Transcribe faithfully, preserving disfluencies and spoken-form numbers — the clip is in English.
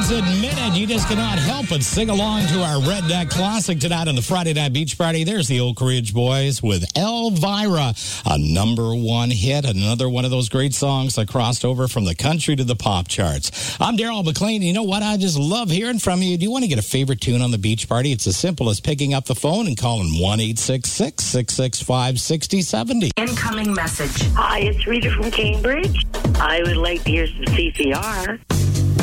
Please admit it. You just cannot help but sing along to our Redneck Classic tonight on the Friday Night Beach Party. There's the Oak Ridge Boys with Elvira, a number one hit, another one of those great songs that crossed over from the country to the pop charts. I'm Daryl McLean. You know what? I just love hearing from you. Do you want to get a favorite tune on the beach party? It's as simple as picking up the phone and calling one eight six six, six six five, six zero seven zero. Incoming message. Hi, it's Rita from Cambridge. I would like to hear some C C R.